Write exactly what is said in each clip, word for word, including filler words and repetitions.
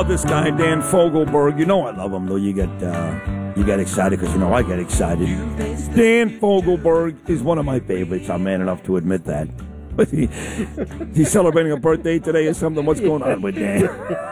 This guy, Dan Fogelberg, you know I love him, though. You get uh, you get excited because you know I get excited. Dan Fogelberg is one of my favorites. I'm man enough to admit that. But he, he's celebrating a birthday today or something. What's going on with Dan?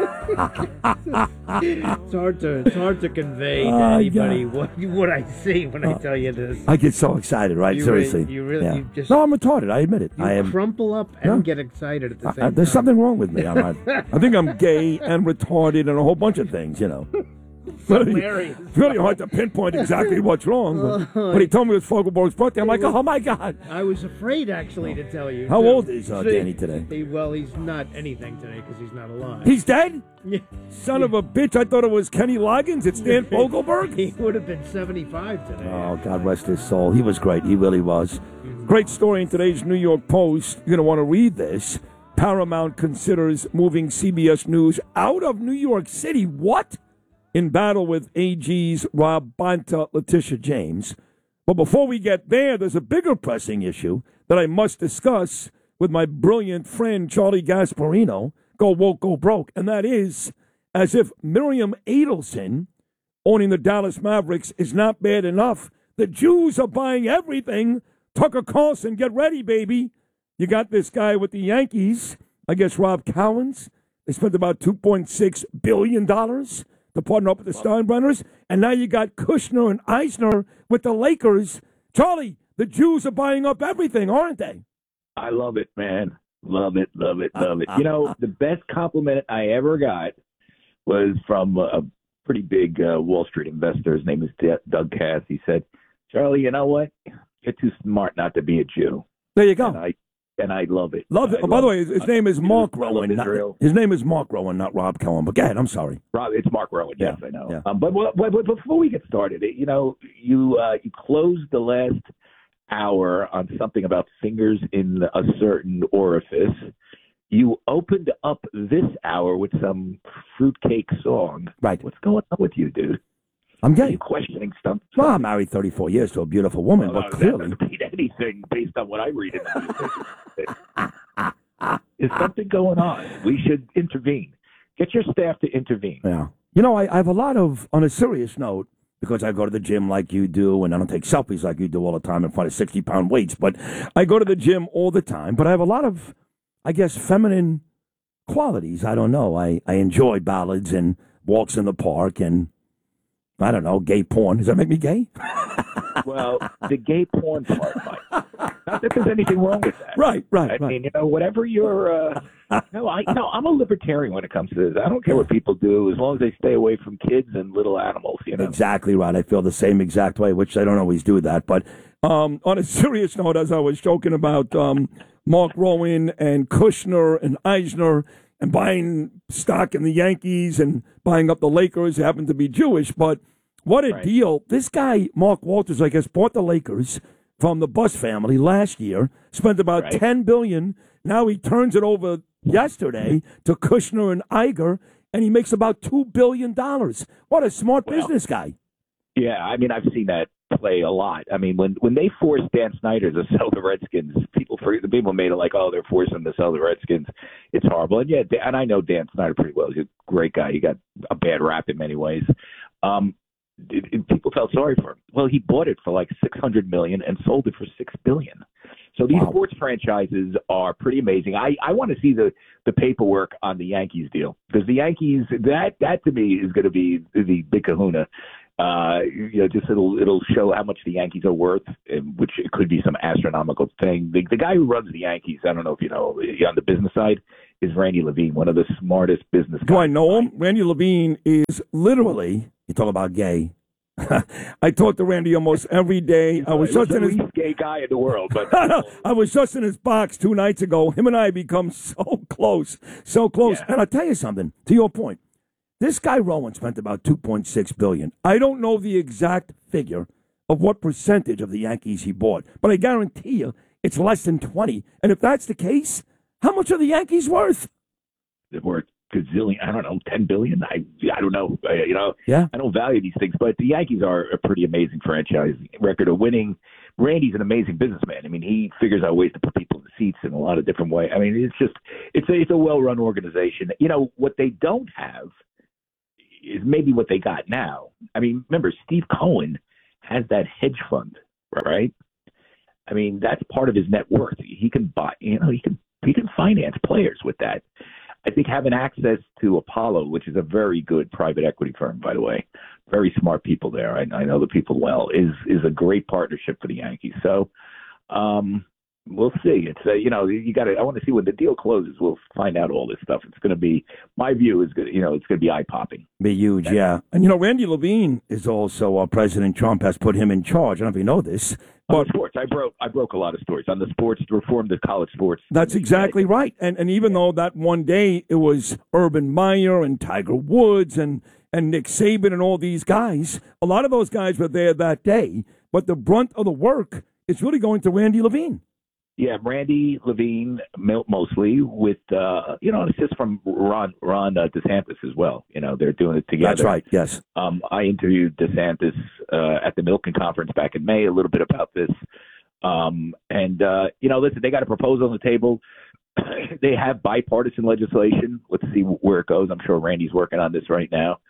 It's hard to it's hard to convey to Uh, anybody yeah. what what I see when I tell you this. I get so excited, right? You Seriously. Really, you really Yeah. you just No, I'm retarded. I admit it. you I am. crumple up and No. get excited at the I- same I- there's time. something wrong with me. I'm not, I think I'm gay and retarded and a whole bunch of things, you know. Really, hilarious. it's really hard to pinpoint exactly what's wrong. But, but he told me it was Fogelberg's birthday. I'm like, oh my God. I was afraid actually to tell you. How too. old is, uh, See, Danny today? He, well, he's not anything today because he's not alive. He's dead? Yeah. Son of a bitch. I thought it was Kenny Loggins. It's Dan Fogelberg? He would have been seventy-five today. Oh, God rest his soul. He was great. He really was. Great story in today's New York Post. You're going to want to read this. Paramount considers moving C B S News out of New York City. What? In battle with A Gs Rob Bonta, Letitia James. But before we get there, there's a bigger pressing issue that I must discuss with my brilliant friend Charlie Gasparino. Go woke, go broke. And that is, as if Miriam Adelson owning the Dallas Mavericks is not bad enough, the Jews are buying everything. Tucker Carlson, get ready, baby. You got this guy with the Yankees, I guess Rob Cowens. They spent about two point six billion dollars to partner up with the Steinbrenners. And now you got Kushner and Eisner with the Lakers. Charlie, the Jews are buying up everything, aren't they? I love it, man. Love it, love it, love it. You know, the best compliment I ever got was from a pretty big uh, Wall Street investor. His name is D- Doug Cass. He said, Charlie, you know what? You're too smart not to be a Jew. There you go. And I, and I love it. Love it. I Oh, by love the way, his, his name is I Mark love Rowan. Not, Israel. his name is Mark Rowan, not Rob Cohen. But go ahead. I'm sorry. Rob, it's Mark Rowan. Yes, Yeah, I know. yeah. Um, but, but, but before we get started, you know, you uh, you closed the last hour on something about fingers in a certain orifice. You opened up this hour with some fruitcake song. Right. What's going on with you, dude? I'm Are gay. you questioning stuff? Well, I'm married thirty-four years to a beautiful woman, Well, but that clearly. doesn't mean anything based on what I read in the news. Is something going on? We should intervene. Get your staff to intervene. Yeah. You know, I, I have a lot of, on a serious note, because I go to the gym like you do, and I don't take selfies like you do all the time in front of sixty-pound weights, but I go to the gym all the time. But I have a lot of, I guess, feminine qualities. I don't know. I, I enjoy ballads and walks in the park and, I don't know, gay porn. Does that make me gay? Well, the gay porn part, Mike. Not that there's anything wrong with that. Right, right, I right. mean, you know, whatever your, uh, no, I, no, I'm a libertarian when it comes to this. I don't care what people do as long as they stay away from kids and little animals. You know, Exactly right. I feel the same exact way, which I don't always do that. But um, on a serious note, as I was joking about um, Mark Rowan and Kushner and Eisner and buying stock in the Yankees and buying up the Lakers, who happen to be Jewish, but what a Right. deal. This guy, Mark Walters, I guess, bought the Lakers from the Buss family last year, spent about Right. ten billion dollars. Now he turns it over yesterday to Kushner and Iger, and he makes about two billion dollars. What a smart Well, business guy. yeah, I mean, I've seen that play a lot. I mean, when when they forced Dan Snyder to sell the Redskins, people for the people made it like, oh, they're forcing him to sell the Redskins. It's horrible. And yeah, Dan- and I know Dan Snyder pretty well. He's a great guy. He got a bad rap in many ways. Um, it, it, people felt sorry for him. Well, he bought it for like six hundred million dollars and sold it for six billion dollars. So these Wow. sports franchises are pretty amazing. I, I want to see the, the paperwork on the Yankees deal, because the Yankees, that that to me is going to be the big kahuna. Uh, you know, just it'll it'll show how much the Yankees are worth, which it could be some astronomical thing. The, the guy who runs the Yankees, I don't know if you know, on the business side, is Randy Levine, one of the smartest business guys. Do I know him? Randy Levine is literally, you talk about gay. I talk to Randy almost every day. I was He's just the in his least gay guy in the world, but I was just in his box two nights ago. Him and I become so close, so close. Yeah. And I'll tell you something, to your point. This guy Rowan spent about two point six billion dollars. I don't know the exact figure of what percentage of the Yankees he bought, but I guarantee you it's less than twenty. And if that's the case, how much are the Yankees worth? they're worth gazillion, I don't know, ten billion. I I don't know. I, you know, Yeah. I don't value these things, but the Yankees are a pretty amazing franchise. Record of winning. Randy's an amazing businessman. I mean, he figures out ways to put people in the seats in a lot of different ways. I mean, it's just it's a it's a well run organization. You know what they don't have is maybe what they got now. I mean, remember, Steve Cohen has that hedge fund, right? I mean, that's part of his net worth. He can buy, you know, he can he can finance players with that. I think having access to Apollo, which is a very good private equity firm, by the way, very smart people there. I, I know the people well. Is is a great partnership for the Yankees. So um, we'll see. It's uh, you know you got to. I want to see when the deal closes. We'll find out all this stuff. It's going to be my view is good. You know, it's going to be eye popping. Be huge, That's, yeah. And you know, Randy Levine is also uh, President Trump has put him in charge. I don't know if you know this. But sports, I broke. I broke a lot of stories on the sports reform, the college sports. That's exactly right. And and even though that one day it was Urban Meyer and Tiger Woods and and Nick Saban and all these guys, a lot of those guys were there that day. But the brunt of the work is really going to Randy Levine. Yeah, Randy Levine mostly with, uh, you know, assist from Ron Ron uh, DeSantis as well. You know, they're doing it together. That's right, yes. Um, I interviewed DeSantis uh, at the Milken Conference back in May a little bit about this. Um, and, uh, you know, listen, they got a proposal on the table. They have bipartisan legislation. Let's see where it goes. I'm sure Randy's working on this right now.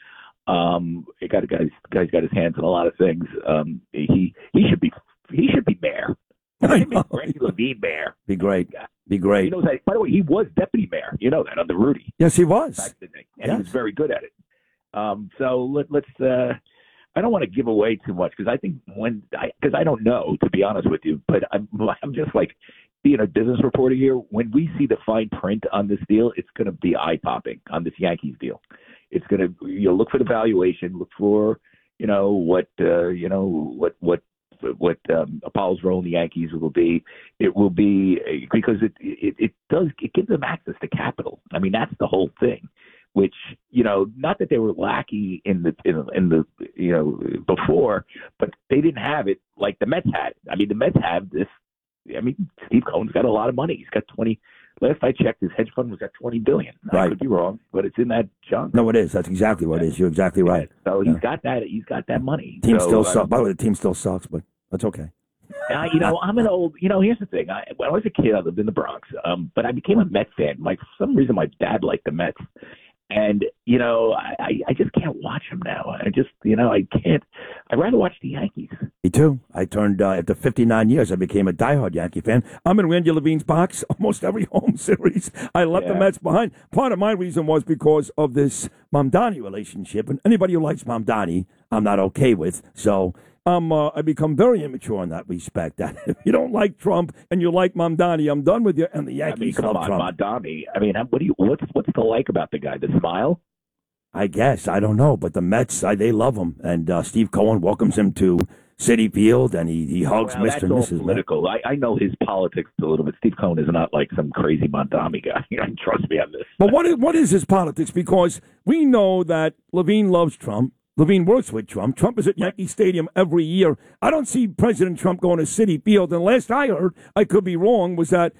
Um, he got a guy's, guy's got his hands in a lot of things. Um, he he should be he should be mayor. I know. Randy Levine mayor. Be great. Be great. You know that, by the way, he was deputy mayor. You know that under Rudy. Yes, he was. Back in the day. And yes. he was very good at it. Um, so let, let's. Uh, I don't want to give away too much because I think when I because I don't know, to be honest with you, but I'm I'm just like being a business reporter here. When we see the fine print on this deal, it's going to be eye popping on this Yankees deal. It's going to you'll look for the valuation, look for you know what uh, you know what what. what um, Apollo's role in the Yankees will be. It will be because it, it it does it gives them access to capital. I mean that's the whole thing. Which you know, not that they were lacking in the in, in the you know before, but they didn't have it like the Mets had. I mean the Mets have this. I mean Steve Cohen's got a lot of money. He's got twenty. Last I checked, his hedge fund was at twenty billion. Right. I could be wrong, but it's in that chunk. No, it is. That's exactly what it is. You're exactly right. Yeah. So he's yeah. got that. He's got that money. Team so, still uh, sucks. By the way, the team still sucks, but that's okay. Uh, you know, I'm an old. You know, here's the thing. I, when I was a kid, I lived in the Bronx, um, but I became a Mets fan. Like for some reason, my dad liked the Mets, and you know, I, I just can't watch them now. I just, you know, I can't. I'd rather watch the Yankees. Me too. I turned uh, after fifty-nine years. I became a diehard Yankee fan. I'm in Randy Levine's box almost every home series. I left Yeah. the Mets behind. Part of my reason was because of this Mamdani relationship, and anybody who likes Mamdani, I'm not okay with. So. Um, uh, I become very immature in that respect. That if you don't like Trump and you like Mamdani, I'm done with you. And the Yankees I mean, come love on, Trump. Mamdani. I mean, what do you? What's what's to like about the guy? The smile? I guess I don't know, but the Mets, I, they love him, and uh, Steve Cohen welcomes him to Citi Field, and he, he hugs well, Mister that's and all Missus political. I, I know his politics a little bit. Steve Cohen is not like some crazy Mamdani guy. Trust me on this. But what is, what is his politics? Because we know that Levine loves Trump. Levine works with Trump. Trump is at Yankee Stadium every year. I don't see President Trump going to Citi Field. And last I heard, I could be wrong, was that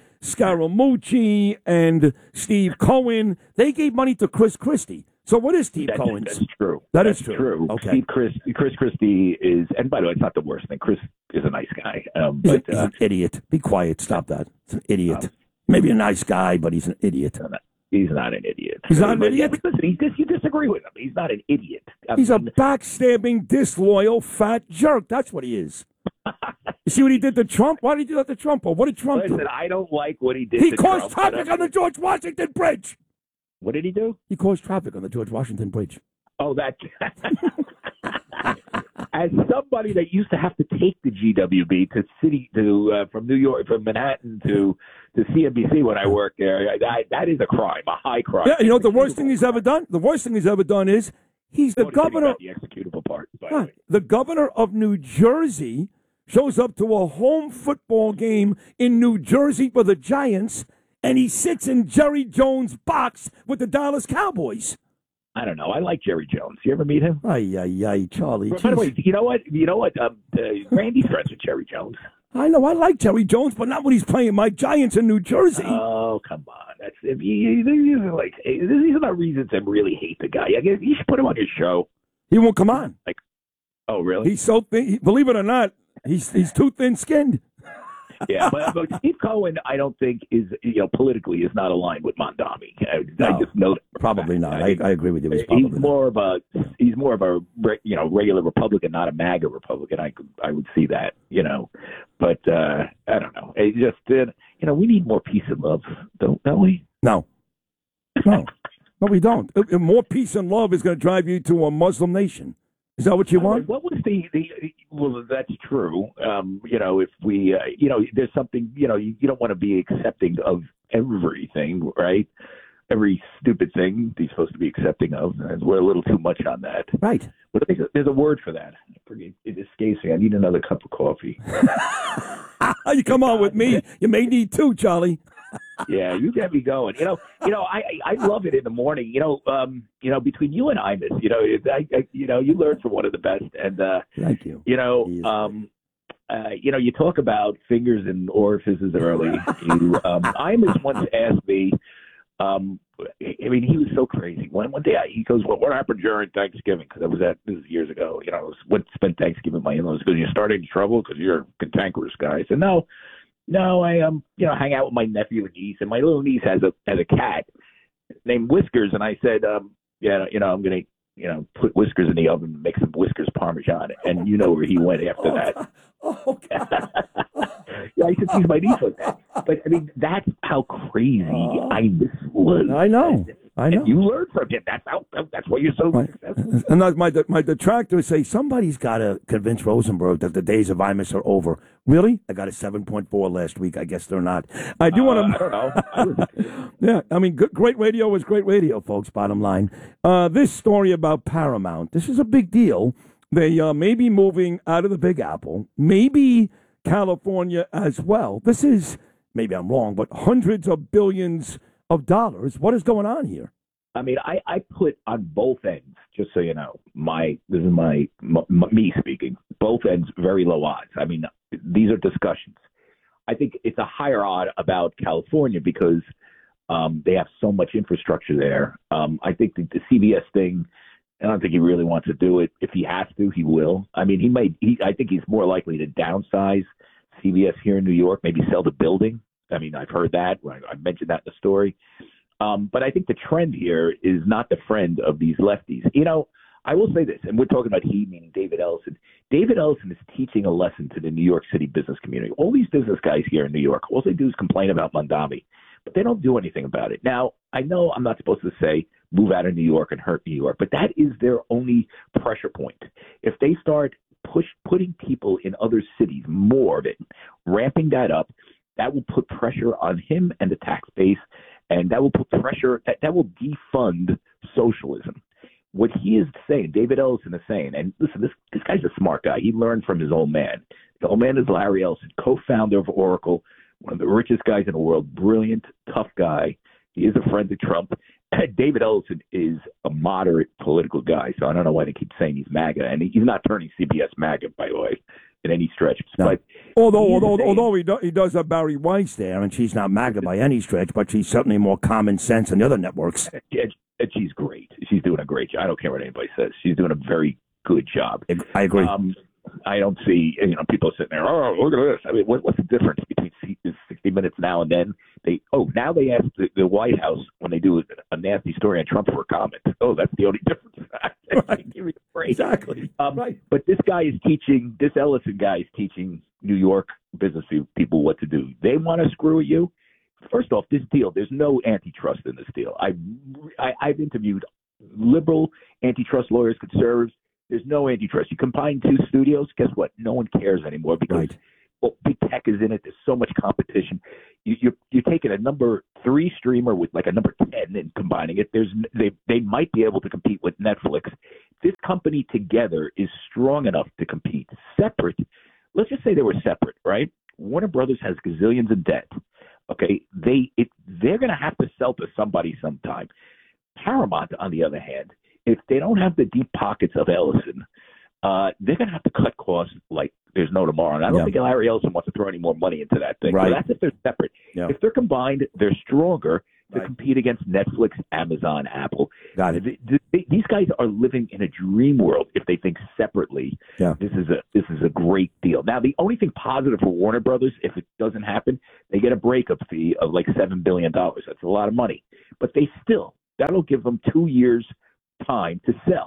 Scaramucci and Steve Cohen, they gave money to Chris Christie. So what is Steve That's, Cohen's? that's true. That that's is true. true. Okay. Steve Chris, Chris Christie is, and by the way, it's not the worst thing. Chris is a nice guy. Um, He's, but, a, he's uh, an idiot. Be quiet. Stop that. He's an idiot. Um, Maybe a nice guy, but he's an idiot. He's not an idiot. He's not an but, idiot? Yeah, listen, he dis- you disagree with him. He's not an idiot. I He's a mean, backstabbing, disloyal, fat jerk. That's what he is. You see what he did to Trump? Why did he do that to Trump? Or what did Trump listen, do? I don't like what he did He to caused Trump, traffic but I- on the George Washington Bridge. What did he do? He caused traffic on the George Washington Bridge. Oh, that. As somebody that used to have to take the G W B to city to uh, from New York from Manhattan to to C N B C when I worked there, that that is a crime, a high crime. Yeah, you know what the worst thing he's ever done? The worst thing he's ever done is he's the What do you think governor. about the executable part. By the Huh, way? the governor of New Jersey shows up to a home football game in New Jersey for the Giants, and he sits in Jerry Jones' box with the Dallas Cowboys. I don't know. I like Jerry Jones. You ever meet him? Ay, ay, ay, Charlie. By the geez. way, you know what? You know what? Um, uh, Randy's friends with Jerry Jones. I know, I like Jerry Jones, but not when he's playing my Giants in New Jersey. Oh, come on. That's if you, these are like these are not reasons to really hate the guy. I guess you should put him on your show. He won't come on. Like, oh, really? He's so thin. he- Believe it or not, he's he's too thin-skinned. Yeah, but, but Steve Cohen, I don't think is you know politically is not aligned with Mamdani. I, No, I just know that. Probably not. I, mean, I agree with you. He's, probably he's more of a he's more of a you know regular Republican, not a MAGA Republican. I could I would see that, you know, but uh, I don't know. It just uh, you know we need more peace and love, don't don't we? No, no, no, we don't. More peace and love is going to drive you to a Muslim nation. Is that what you want? What was the, the well, that's true. Um, you know, if we, uh, you know, there's something, you know, you, you don't want to be accepting of everything, right? Every stupid thing you're supposed to be accepting of. And we're a little too much on that. Right. But there's a word for that. It escapes me. I need another cup of coffee. You come on with me. You may need two, Charlie. Yeah, you get me going. You know, you know, I I love it in the morning. You know, um, you know, between you and Imus, you know, I, I you know, you learn from one of the best. And uh, thank you. You know, um, uh, you know, you talk about fingers and orifices early. you, um, Imus once asked me. Um, I mean, he was so crazy. One one day, I, he goes, "Well, what happened during Thanksgiving?" Because I was at this is years ago. You know, I was went spent Thanksgiving with my in-laws. Because you started in trouble because you're a cantankerous guy. I said, "No." No, I um, you know, hang out with my nephew and niece, and my little niece has a has a cat named Whiskers, and I said, um, yeah, you know, I'm gonna, you know, put Whiskers in the oven and make some Whiskers Parmesan, and you know where he went after that. Oh, God. Yeah, I said, he's my niece like that. But I mean, that's how crazy oh. I was. I know. I know. And you learn from him. That's how. That's why you're so right. successful. And my my detractors say somebody's got to convince Rosenberg that the days of Imus are over. Really? I got a seven point four last week. I guess they're not. I do uh, want to. I don't know. I was... yeah, I mean, good, great radio is great radio, folks. Bottom line, uh, this story about Paramount. This is a big deal. They uh, may be moving out of the Big Apple, maybe California as well. This is maybe I'm wrong, but hundreds of billions of dollars. What is going on here? I mean, I, I put on both ends, just so you know, my this is my, my me speaking. Both ends very low odds. I mean, these are discussions. I think it's a higher odd about California because um, they have so much infrastructure there. Um, I think the, the C B S thing. I don't think he really wants to do it. If he has to, he will. I mean, he might. He, I think he's more likely to downsize C B S here in New York, maybe sell the building. I mean, I've heard that. I, I mentioned that in the story. Um, but I think the trend here is not the friend of these lefties. You know, I will say this, and we're talking about he, meaning David Ellison. David Ellison is teaching a lesson to the New York City business community. All these business guys here in New York, all they do is complain about Mondami, but they don't do anything about it. Now, I know I'm not supposed to say move out of New York and hurt New York, but that is their only pressure point. If they start push putting people in other cities, more of it, ramping that up, that will put pressure on him and the tax base. And that will put pressure, that, that will defund socialism. What he is saying, David Ellison is saying, and listen, this this guy's a smart guy. He learned from his old man. The old man is Larry Ellison, co-founder of Oracle, one of the richest guys in the world, brilliant, tough guy. He is a friend of Trump. David Ellison is a moderate political guy, so I don't know why they keep saying he's MAGA. And he's not turning C B S MAGA, by the way, in any stretch. No. But although although, saying, although he, do, he does have Barry Weiss there, and she's not MAGA by any stretch, but she's certainly more common sense than the other networks. And, and she's great. She's doing a great job. I don't care what anybody says. She's doing a very good job. I agree. Um, I don't see, you know, people sitting there, oh, look at this. I mean, what, what's the difference between sixty minutes now and then? They, oh, now they ask the, the White House when they do a nasty story on Trump for a comment. Oh, that's the only difference. Right. Give me a break. Exactly. Um, right. But this guy is teaching, this Ellison guy is teaching New York business people what to do. They want to screw you. First off, this deal, there's no antitrust in this deal. I, I, I've interviewed liberal antitrust lawyers, conservatives. There's no antitrust. You combine two studios, guess what? No one cares anymore because right. well, big tech is in it. There's so much competition. You, you're, you're taking a number three streamer with like a number ten and combining it. There's they they might be able to compete with Netflix. This company together is strong enough to compete. Separate, let's just say they were separate, right? Warner Brothers has gazillions in debt. Okay, they it they're going to have to sell to somebody sometime. Paramount, on the other hand, if they don't have the deep pockets of Ellison, uh, they're going to have to cut costs like there's no tomorrow. And I don't yeah. think Larry Ellison wants to throw any more money into that thing. Right. So that's if they're separate. Yeah. If they're combined, they're stronger to right. compete against Netflix, Amazon, Apple. Got it. They, they, these guys are living in a dream world if they think separately. Yeah. This is a this is a great deal. Now, the only thing positive for Warner Brothers, if it doesn't happen, they get a breakup fee of like seven billion dollars. That's a lot of money. But they still, that'll give them two years time to sell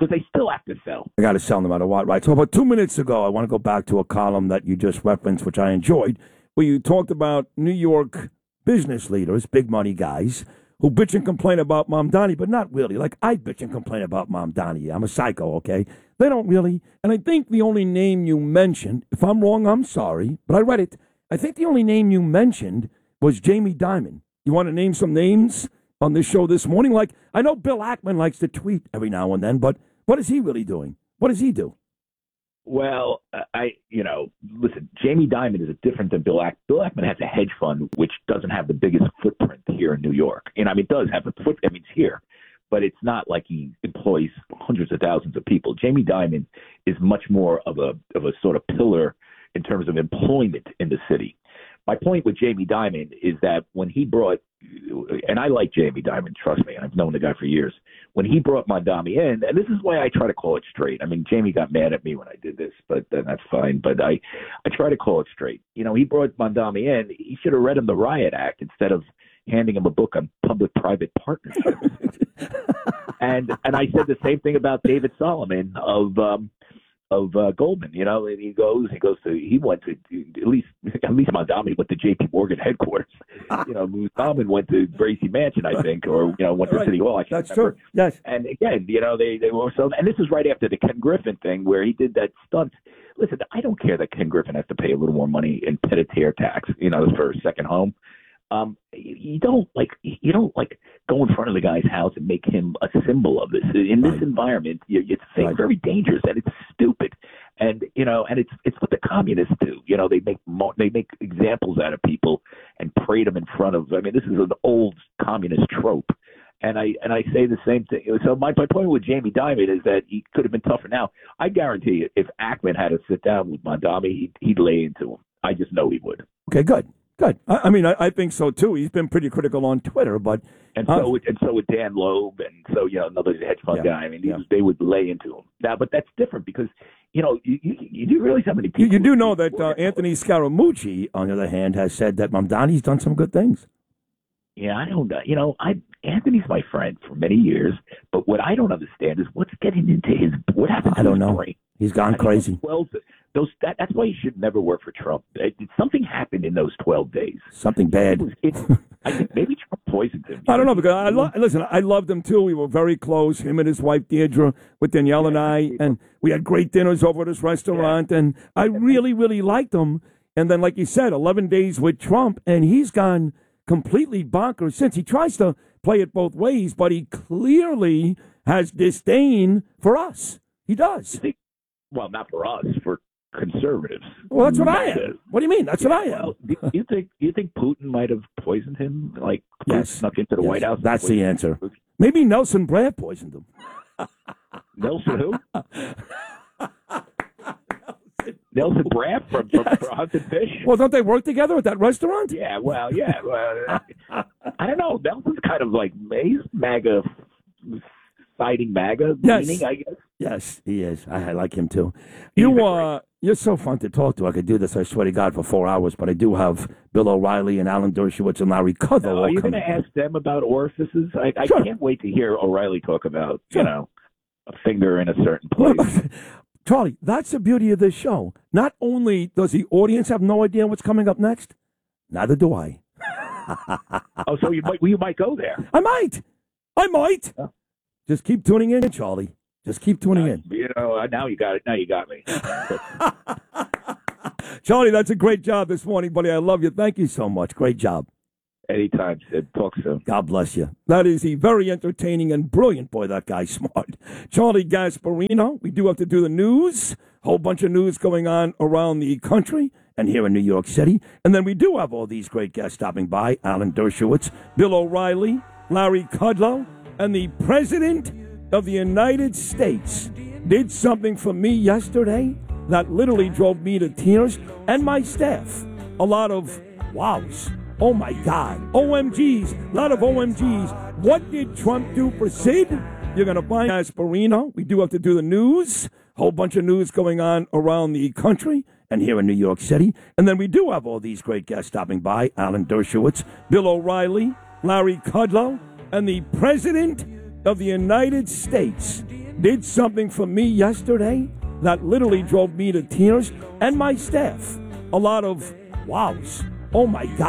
because they still have to sell. I got to sell no matter what, right? So about two minutes ago, I want to go back to a column that you just referenced, which I enjoyed, where you talked about New York business leaders, big money guys, who bitch and complain about Mamdani, but not really. Like, I bitch and complain about Mamdani. I'm a psycho, okay? They don't really. And I think the only name you mentioned, if I'm wrong, I'm sorry, but I read it. I think the only name you mentioned was Jamie Dimon. You want to name some names on this show this morning? Like, I know Bill Ackman likes to tweet every now and then, but what is he really doing? What does he do? Well, I, you know, listen, Jamie Dimon is different than Bill Ackman. Bill Ackman has a hedge fund which doesn't have the biggest footprint here in New York. And I mean, it does have a footprint. I mean, it's here, but it's not like he employs hundreds of thousands of people. Jamie Dimon is much more of a of a sort of pillar in terms of employment in the city. My point with Jamie Dimon is that when he brought, and I like Jamie Dimon, trust me, I've known the guy for years. When he brought Mamdani in, and this is why I try to call it straight. I mean, Jamie got mad at me when I did this, but uh, that's fine. But I, I try to call it straight. You know, he brought Mamdani in. He should have read him the Riot Act instead of handing him a book on public-private partnerships. and and I said the same thing about David Solomon of. Um, Of uh, Goldman, you know, and he goes, he goes to, he went to at least, at least Mamdani went to J P Morgan headquarters. You know, Solomon went to Gracie Mansion, I think, or you know, went to right. City Hall. I That's remember. true. Yes. And again, you know, they they were so, and this is right after the Ken Griffin thing where he did that stunt. Listen, I don't care that Ken Griffin has to pay a little more money in pied-à-terre tax, you know, for a second home. Um, you, you don't like you don't like go in front of the guy's house and make him a symbol of this. In this right. environment, you, it's right. very dangerous and it's stupid. And you know, and it's it's what the communists do. You know, they make mo- they make examples out of people and parade them in front of. I mean, this is an old communist trope. And I and I say the same thing. So my, my point with Jamie Dimon is that he could have been tougher. Now, I guarantee you, if Ackman had to sit down with Mamdani, he'd, he'd lay into him. I just know he would. Okay, good. Good. I, I mean, I, I think so too. He's been pretty critical on Twitter, but and so uh, would, and so would Dan Loeb, and so you know another hedge fund yeah, guy. I mean, yeah. they would lay into him now, but that's different because you know you, you, you do realize how many people. You, you do know that uh, Anthony Scaramucci, on the other hand, has said that Mamdani's done some good things. Yeah, I don't know. You know, I Anthony's my friend for many years, but what I don't understand is what's getting into his. What happened to I don't his know. brain? He's gone I crazy. Twelve. Those that, that's why he should never work for Trump. It, something happened in those twelve days. Something bad. It was, it, I think maybe Trump poisoned him. I don't know because I lo- listen. I loved him too. We were very close. Him and his wife Deirdre, with Danielle and I, and we had great dinners over at his restaurant. Yeah. And I really, really liked him. And then, like you said, eleven days with Trump, and he's gone completely bonkers since. He tries to play it both ways, but he clearly has disdain for us. He does. Well, not for us, for conservatives. Well, that's what I am. What do you mean? That's yeah, what I am. Well, do you think do you think Putin might have poisoned him? Like yes. snuck into the yes. White House? That's the answer. Maybe Nelson Brad poisoned him. Nelson who? Nelson Brad from, from, yes. from Hunted Fish? Well, don't they work together at that restaurant? Yeah, well, yeah. Well, I don't know. Nelson's kind of like he's MAGA, fighting MAGA, yes. leaning, I guess. Yes, he is. I, I like him too. You, uh, you're so fun to talk to. I could do this, I swear to God, for four hours, but I do have Bill O'Reilly and Alan Dershowitz and Larry Kudlow. No, are you going to ask them about orifices? I, I sure. can't wait to hear O'Reilly talk about, sure. you know, a finger in a certain Well, place. Charlie, that's the beauty of this show. Not only does the audience have no idea what's coming up next, neither do I. Oh, so you might, well, you might go there. I might. I might. Yeah. Just keep tuning in, Charlie. Just keep tuning uh, in. You know, now you got it. Now you got me. Charlie, that's a great job this morning, buddy. I love you. Thank you so much. Great job. Anytime, Sid. Talk soon. God bless you. That is he. Very entertaining and brilliant. Boy, that guy's smart. Charlie Gasparino. We do have to do the news. Whole bunch of news going on around the country and here in New York City. And then we do have all these great guests stopping by. Alan Dershowitz, Bill O'Reilly, Larry Kudlow, and the President of the United States did something for me yesterday that literally drove me to tears and my staff. A lot of wows. Oh, my God. O M Gs. A lot of O M Gs. What did Trump do for Sid? You're going to find Gasparino. We do have to do the news. Whole bunch of news going on around the country and here in New York City. And then we do have all these great guests stopping by. Alan Dershowitz, Bill O'Reilly, Larry Kudlow, and the President of the United States did something for me yesterday that literally drove me to tears and my staff. A lot of wows. Oh, my God.